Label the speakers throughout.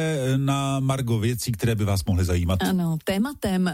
Speaker 1: na margo věcí, které by vás mohly zajímat.
Speaker 2: Ano, tématem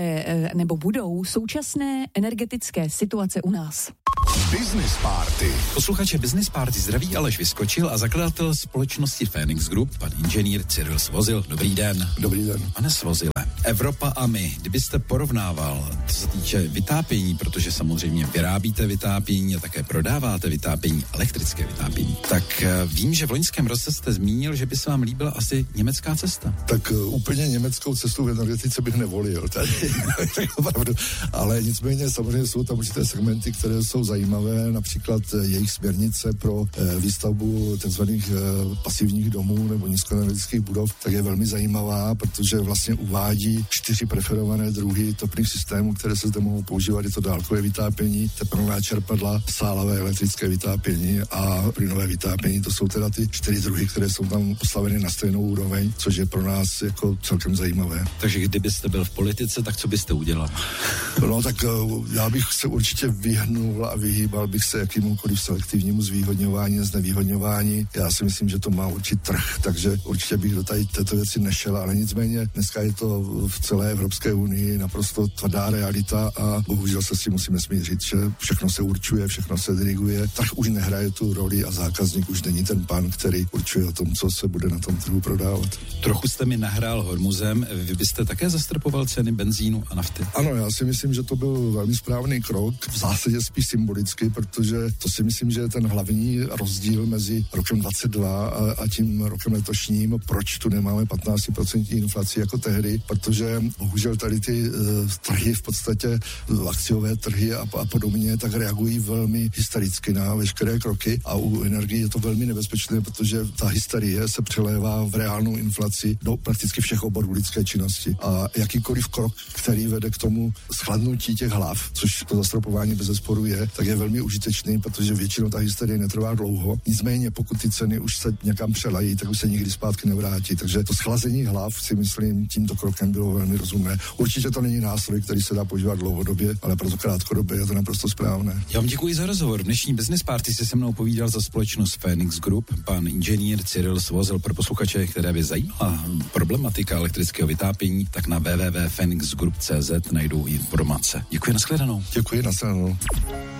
Speaker 2: budou současné energetické situace u nás.
Speaker 3: Business Party.
Speaker 4: Posluchače Business Party zdraví Aleš Vyskočil a zakladatel společnosti Phoenix Group, pan inženýr Cyril Svozil. Dobrý den.
Speaker 3: Dobrý den.
Speaker 4: Pane Svozile, Evropa a my, kdybyste porovnával, co se týče vytápění, protože samozřejmě vyrábíte vytápění a také prodáváte vytápění, elektrické vytápění, tak vím, že v loňském roce jste zmínil, že by se vám líbila asi německá cesta.
Speaker 3: Tak úplně německou cestu v energetice bych nevolil, tady, opravdu. Ale nicméně samozřejmě jsou tam určité segmenty, které jsou zajímavé, například jejich směrnice pro výstavbu takzvaných pasivních domů nebo nízkoenergetických budov, tak je velmi zajímavá, protože vlastně uvádí 4 preferované druhy topných systémů, které se zde mohou používat. Je to dálkové vytápění, tepelná čerpadla, sálavé elektrické vytápění a plynové vytápění. To jsou teda ty 4 druhy, které jsou tam postaveny na stejnou úroveň, což je pro nás jako celkem zajímavé.
Speaker 4: Takže kdybyste byl v politice, tak co byste udělal?
Speaker 3: No tak já bych se určitě vyhnul a vyhýbal bych se jakýmukoliv selektivnímu zvýhodňování, znevýhodňování. Já si myslím, že to má určitý trh, takže určitě bych do této věci nešel, ale nicméně dneska je to v celé Evropské unii naprosto tvrdá realita a bohužel se s tím musíme smířit, že všechno se určuje, všechno se diriguje. Trh už nehraje tu roli a zákazník už není ten pán, který určuje o tom, co se bude na tom trhu prodávat.
Speaker 4: Trochu jste mi nahrál hormuzem, vy byste také zastropoval ceny benzínu a nafty?
Speaker 3: Ano, já si myslím, že to byl velmi správný krok, v zásadě spíš symbolicky, protože to si myslím, že je ten hlavní rozdíl mezi rokem 22 a tím rokem letošním, proč tu nemáme 15% inflaci jako tehdy, protože bohužel tady ty trhy v podstatě, akciové trhy a podobně, tak reagují velmi hystericky na veškeré kroky a u energií je to velmi nebezpečné, protože ta hysterie se přelévá v reálnou inflaci do prakticky všech oborů lidské činnosti. A jakýkoliv krok, který vede k tomu schladnutí těch hlav, což to zastropování bezesporu je, tak je velmi užitečný, protože většinou ta hysterie netrvá dlouho. Nicméně, pokud ty ceny už se někam přelají, tak už se nikdy zpátky nevrátí. Takže to schlazení hlav si myslím tímto krokem bylo velmi rozumné. Určitě to není nástroj, který se dá používat dlouhodobě, ale proto krátkodobě je to naprosto správné.
Speaker 4: Já vám děkuji za rozhovor. V dnešní Business Party se mnou povídal za společnost Phoenix Group pan inženýr Cyril Svozil. Pro posluchače, které by zajímala problematika elektrického vytápění, tak na www.phoenixgroup.cz najdou informace. Děkuji, nashledanou.
Speaker 3: Děkuji, nashledanou.